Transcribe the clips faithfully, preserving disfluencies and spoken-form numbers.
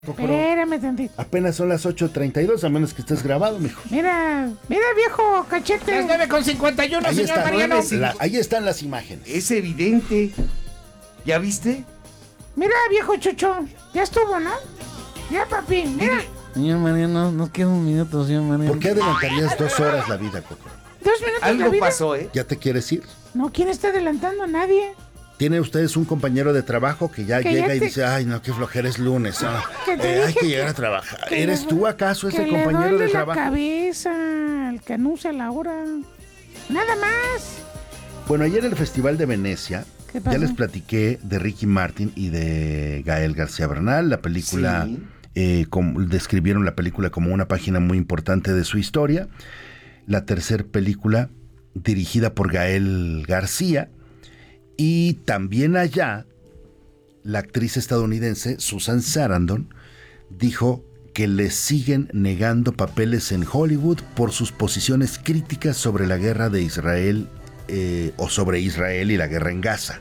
Espérame tantito. Apenas son las ocho treinta y dos, a menos que estés grabado, mijo. Mira, mira, viejo cachete. Las nueve con cincuenta y uno, Ahí, señor está, Mariano. la, ahí están las imágenes. Es evidente. ¿Ya viste? Mira, viejo chucho. Ya estuvo, ¿no? Ya, papi, mira. Señor Mariano, nos queda un minuto, señor Mariano. ¿Por qué adelantarías dos horas la vida, Coco? Dos minutos Algo la vida. pasó, ¿eh? ¿Ya te quieres ir? No, ¿quién está adelantando? Nadie. ¿Tiene ustedes un compañero de trabajo que ya Que llega ya y te- dice, ay, no, qué flojera, es lunes, ah, Que te eh, hay dije que llegar que- a trabajar? que ¿Eres le- tú acaso ese que compañero le duele de la trabajo? cabeza, el que anuncia la hora. Nada más. Bueno, ayer en el Festival de Venecia, ¿Qué ya pasó? les platiqué de Ricky Martin y de Gael García Bernal. La película, Sí. eh, com- describieron la película como una página muy importante de su historia. La tercera película dirigida por Gael García. Y también allá, la actriz estadounidense Susan Sarandon dijo que le siguen negando papeles en Hollywood por sus posiciones críticas sobre la guerra de Israel eh, o sobre Israel y la guerra en Gaza.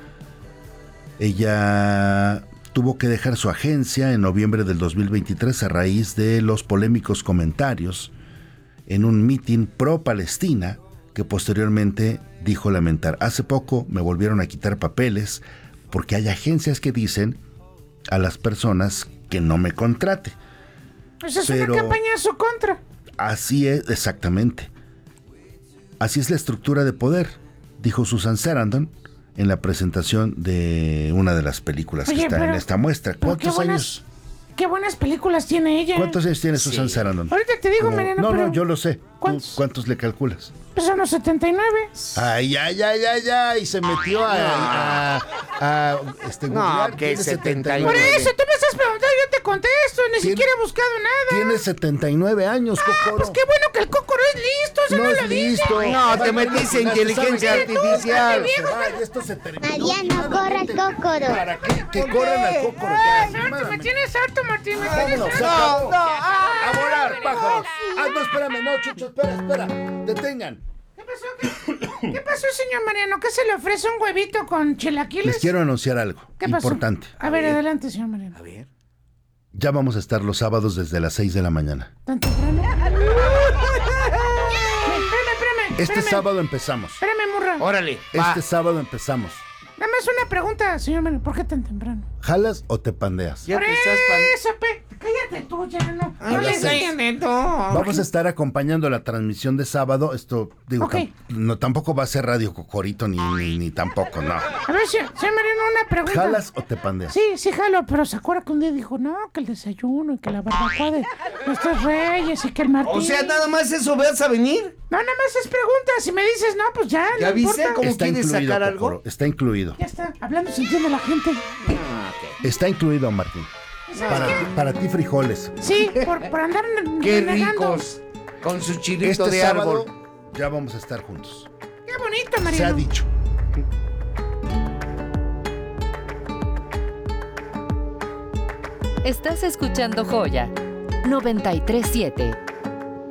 Ella tuvo que dejar su agencia en noviembre del dos mil veintitrés a raíz de los polémicos comentarios en un mitin pro-Palestina que posteriormente dijo lamentar. Hace poco me volvieron a quitar papeles porque hay agencias que dicen a las personas que no me contrate. Pues es Pero- una campaña a su contra. Así es, exactamente. Así es la estructura de poder, dijo Susan Sarandon en la presentación de una de las películas Oye, que está pero- en esta muestra. pero qué ¿Cuántos buenas- años? Qué buenas películas tiene ella. ¿Cuántos años tiene Susan Sí. Sarandon? Ahorita te digo, Como- Mariano, No, pero- no, yo lo sé. ¿Tú ¿Cuántos? ¿Cuántos le calculas? Pues son los setenta y nueve. Ay, ay, ay, ay, ay, se metió a, a, a, este, No, googlear. que Tiene setenta y Por nueve. eso, tú me estás preguntando, yo te contesto, ni Tiene- siquiera he buscado nada. Tiene setenta y nueve años, Ah, Cocoro. pues qué bueno que el cócoro es listo, eso no, No lo es dice. listo. No, te metiste en inteligencia artificial. Se va, y esto se terminó. Mariano, corra el cócoro. ¿Para qué? Que corran al Cocoro. Ay, ya, Martín, me tienes harto, Martín, me tienes Vámonos, se harto. acabó. A volar, pájaros. Ah, no, espérame, no, Chucho, espera, espera. Detengan. ¿Qué pasó? ¿Qué, ¿Qué pasó, señor Mariano? ¿Qué se le ofrece un huevito con chilaquiles? Les quiero anunciar algo ¿Qué pasó? importante. A ver, adelante, señor Mariano. A ver. Ya vamos a estar los sábados desde las seis de la mañana. ¿Tan temprano? espérame, espérame, Este espérame. sábado empezamos. Espérame, murra. Órale, va. Este sábado empezamos. Nada más una pregunta, señor Mariano. ¿Por qué tan temprano? ¿Jalas o te pandeas? Ya Por te estás pan... eso, pe. Cállate tú, ya no. Ay, no ya le sé. enseñes. Vamos a estar acompañando la transmisión de sábado. Esto, digo, Ok. tam- no, tampoco va a ser Radio Cocorito ni, ni, ni tampoco, no. A ver, señor, señor Mariano, una pregunta. ¿Jalas o te pandeas? Sí, sí, jalo, pero se acuerda que un día dijo, no, que el desayuno y que la barbacoa de nuestros reyes y que el Martín. O sea, nada más eso, ¿vas a venir? No, nada más es pregunta. Si me dices no, pues ya. ¿Ya no viste importa. cómo Está quieres incluido, sacar algo? Cocoro, está incluido. Ya está. Hablando se entiende la gente. Ah, ok. Está incluido, Martín. Para, para ti, frijoles. Sí, por, por andar Qué renegando. ricos. Con su chilito Este de sábado árbol. ya vamos a estar juntos. Qué bonito, Se ha Mariano. dicho. Estás escuchando Joya noventa y tres punto siete.